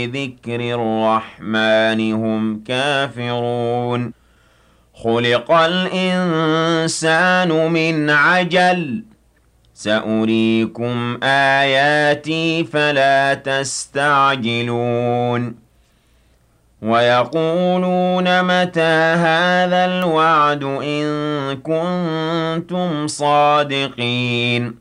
بذكر الرحمن هم كافرون خلق الإنسان من عجل سأريكم آياتي فلا تستعجلون ويقولون متى هذا الوعد إن كنتم صادقين